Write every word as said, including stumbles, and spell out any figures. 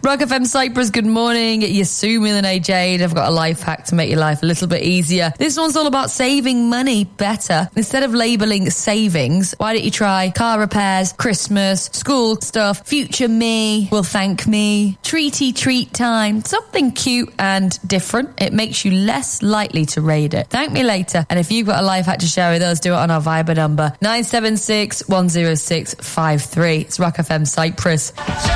Rock F M Cyprus, good morning. Yasumi and A Jade. I've got a life hack to make your life a little bit easier. This one's all about saving money better. Instead of labelling savings, why don't you try car repairs, Christmas, school stuff, future me will thank me, treaty treat time, something cute and different. It makes you less likely to raid it. Thank me later. And if you've got a life hack to share with us, do it on our Viber number nine seven six, one zero six five three. It's Rock F M Cyprus.